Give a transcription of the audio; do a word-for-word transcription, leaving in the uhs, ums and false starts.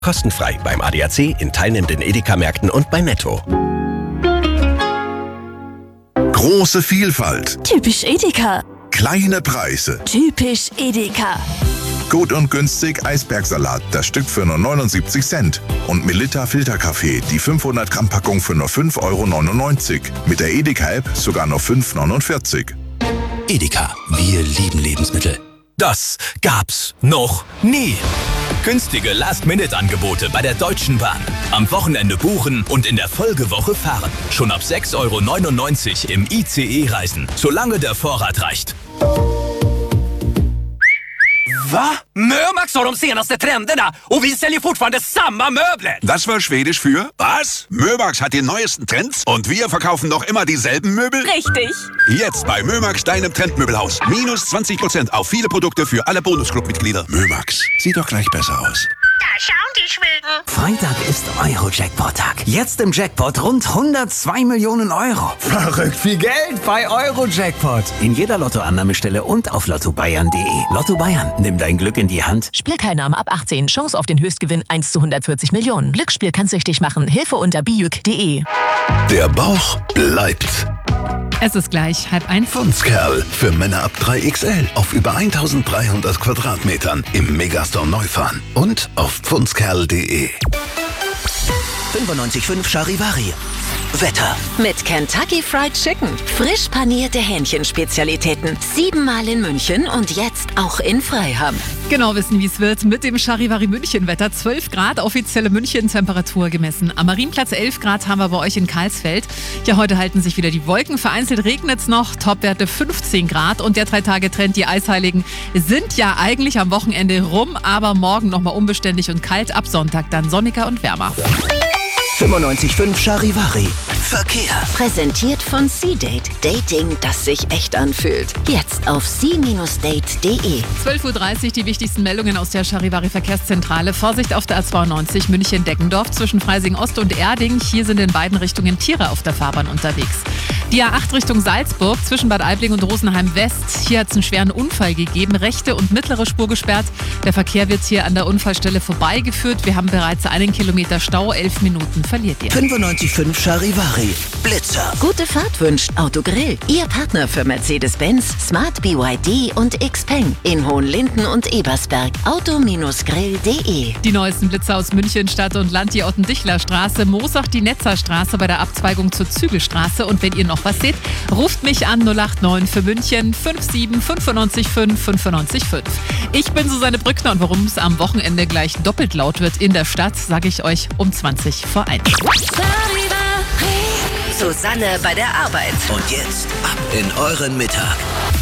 Kostenfrei beim A D A C, in teilnehmenden Edeka-Märkten und bei Netto. Große Vielfalt. Typisch Edeka. Kleine Preise. Typisch Edeka. Gut und günstig Eisbergsalat, das Stück für nur neunundsiebzig Cent. Und Melitta Filterkaffee, die fünfhundert Gramm Packung für nur fünf Euro neunundneunzig. Mit der Edeka-App sogar nur fünf Euro neunundvierzig. Edeka, wir lieben Lebensmittel. Das gab's noch nie. Günstige Last-Minute-Angebote bei der Deutschen Bahn. Am Wochenende buchen und in der Folgewoche fahren. Schon ab sechs Euro neunundneunzig im I C E-Reisen, solange der Vorrat reicht. Va? Mömax har de senaste trenderna och vi säljer fortfarande samma möbler. Das war Schwedisch für was? Mömax hat die neuesten Trends und wir verkaufen noch immer dieselben Möbel? Richtig. Jetzt bei Mömax, deinem Trendmöbelhaus. Minus zwanzig Prozent auf viele Produkte für alle Bonusclub-Mitglieder. Mömax, sieht doch gleich besser aus. Da schauen die Schweden. Freitag ist Euro-Jackpot-Tag. Jetzt im Jackpot rund hundertzwei Millionen Euro. Verrückt viel Geld bei Euro-Jackpot. In jeder Lottoannahmestelle und auf lotto bayern punkt de. Lotto Bayern, nimm dein Glück in die Hand. Spielteilnahme ab achtzehn. Chance auf den Höchstgewinn eins zu hundertvierzig Millionen. Glücksspiel kann süchtig machen. Hilfe unter bijuk punkt de. Der Bauch bleibt. Es ist gleich halb eins. Funzkerl für Männer ab drei X L auf über eintausenddreihundert Quadratmetern im Megastore Neufahren und auf funzkerl punkt de. fünfundneunzig Komma fünf Charivari. Wetter. Mit Kentucky Fried Chicken. Frisch panierte Hähnchenspezialitäten. Siebenmal in München und jetzt auch in Freiham. Genau wissen, wie es wird mit dem Charivari München-Wetter. zwölf Grad, offizielle München-Temperatur gemessen. Am Marienplatz elf Grad haben wir bei euch in Karlsfeld. Ja, heute halten sich wieder die Wolken. Vereinzelt regnet es noch. Topwerte fünfzehn Grad. Und der Drei-Tage-Trend, die Eisheiligen, sind ja eigentlich am Wochenende rum. Aber morgen nochmal unbeständig und kalt. Ab Sonntag dann sonniger und wärmer. fünfundneunzig Komma fünf Charivari. Verkehr. Präsentiert von C-Date. Dating, das sich echt anfühlt. Jetzt auf c date punkt de. zwölf Uhr dreißig, die wichtigsten Meldungen aus der Charivari Verkehrszentrale. Vorsicht auf der A zweiundneunzig München-Deckendorf zwischen Freising Ost und Erding. Hier sind in beiden Richtungen Tiere auf der Fahrbahn unterwegs. Die A acht Richtung Salzburg zwischen Bad Aibling und Rosenheim West. Hier hat es einen schweren Unfall gegeben. Rechte und mittlere Spur gesperrt. Der Verkehr wird hier an der Unfallstelle vorbeigeführt. Wir haben bereits einen Kilometer Stau. Elf Minuten verliert ihr. fünfundneunzig Komma fünf Charivari. Blitzer. Gute Fahrt wünscht Autogrill. Ihr Partner für Mercedes-Benz, Smart B Y D und Xpeng. In Hohenlinden und Ebersberg. auto grill punkt de. Die neuesten Blitzer aus München, Stadt und Land, die Ottendichler-Straße, Moosach, die Netzerstraße bei der Abzweigung zur Zügelstraße. Und wenn ihr noch was seht, ruft mich an null acht neun für München fünf sieben fünf neun fünf fünf neun fünf. Ich bin Susanne Brückner und warum es am Wochenende gleich doppelt laut wird in der Stadt, sage ich euch um zwanzig vor eins. Susanne bei der Arbeit. Und jetzt ab in euren Mittag.